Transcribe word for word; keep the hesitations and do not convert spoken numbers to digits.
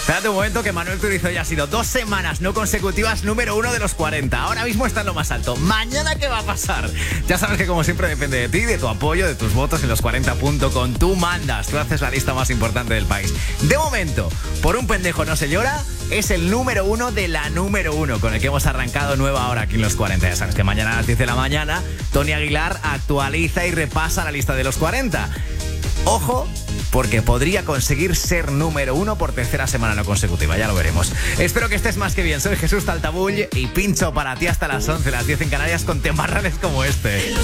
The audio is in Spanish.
Espérate un momento que Manuel Turizo ya ha sido dos semanas no consecutivas número uno de los cuarenta. Ahora mismo está en lo más alto. ¿Mañana qué va a pasar? Ya sabes que como siempre depende de ti, de tu apoyo, de tus votos en los cuarenta punto com. Tú mandas, tú haces la lista más importante del país. De momento, por un pendejo no se llora, es el número uno de la número uno, con el que hemos arrancado nueva hora aquí en los cuarenta. Ya sabes que mañana a las diez de la mañana, Tony Aguilar actualiza y repasa la lista de los cuarenta. Ojo, porque podría conseguir ser número uno por tercera semana no consecutiva, ya lo veremos. Espero que estés más que bien. Soy Jesús Taltabull y pincho para ti hasta las once, las diez en Canarias, con temarrales como este.